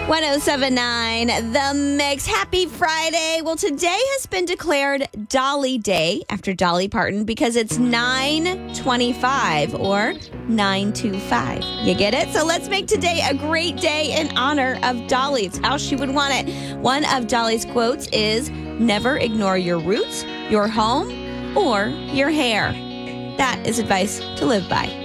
1079 The Mix. Happy Friday. Well, today has been declared Dolly Day after Dolly Parton because it's 9/25 or 925. You get it? So let's make today a great day in honor of Dolly. It's how she would want it. One of Dolly's quotes is, "Never ignore your roots, your home, or your hair." That is advice to live by.